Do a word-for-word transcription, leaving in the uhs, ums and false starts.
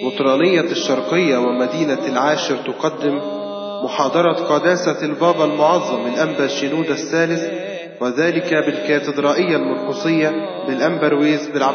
مطرانية الشرقية ومدينة العاشر تقدم محاضرة قداسة البابا المعظم الأنبا شنودة الثالث، وذلك بالكاتدرائية المرقسية بالأنبرويز بالعبد